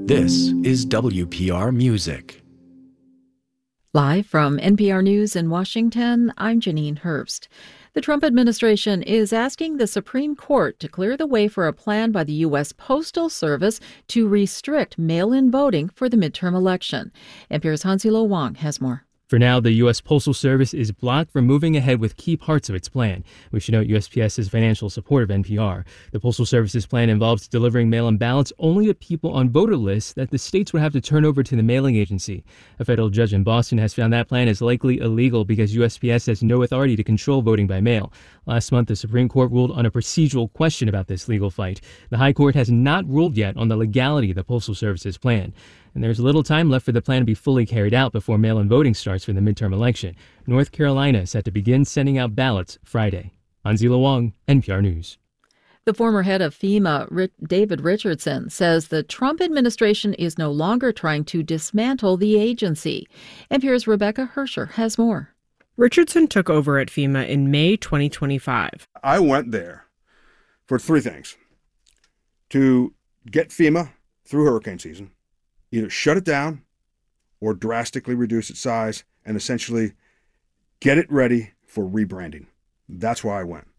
This is WPR Music. Live from NPR News in Washington, I'm Janine Herbst. The Trump administration is asking the Supreme Court to clear the way for a plan by the U.S. Postal Service to restrict mail-in voting for the midterm election. NPR's Hansilo Wang has more. For now, the U.S. Postal Service is blocked from moving ahead with key parts of its plan. We should note USPS's financial support of NPR. The Postal Service's plan involves delivering mail-in ballots only to people on voter lists that the states would have to turn over to the mailing agency. A federal judge in Boston has found that plan is likely illegal because USPS has no authority to control voting by mail. Last month, the Supreme Court ruled on a procedural question about this legal fight. The High Court has not ruled yet on the legality of the Postal Service's plan. And there's little time left for the plan to be fully carried out before mail-in voting starts for the midterm election. North Carolina is set to begin sending out ballots Friday. Hansilo Wang, NPR News. The former head of FEMA, David Richardson, says the Trump administration is no longer trying to dismantle the agency. NPR's Rebecca Hersher has more. Richardson took over at FEMA in May 2025. I went there for three things: to get FEMA through hurricane season, either shut it down or drastically reduce its size, and essentially get it ready for rebranding. That's why I went.